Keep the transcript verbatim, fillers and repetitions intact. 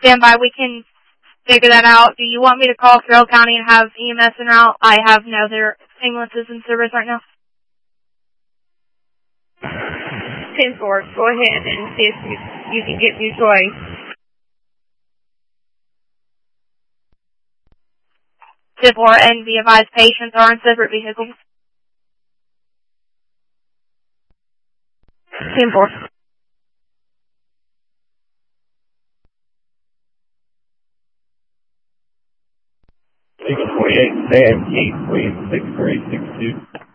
stand by. We can figure that out. Do you want me to call Carroll County and have E M S en route? I have no other ambulances in service right now. ten four, go ahead and see if you, you can get mutual aid. ten four, and be advised patients are in separate vehicles. ten four. six twenty-eight, Sam Keith, William six three six two.